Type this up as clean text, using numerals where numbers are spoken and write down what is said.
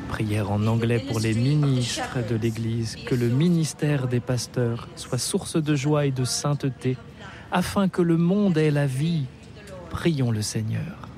Prière en anglais pour les ministres de l'Église, que le ministère des pasteurs soit source de joie et de sainteté, afin que le monde ait la vie. Prions le Seigneur.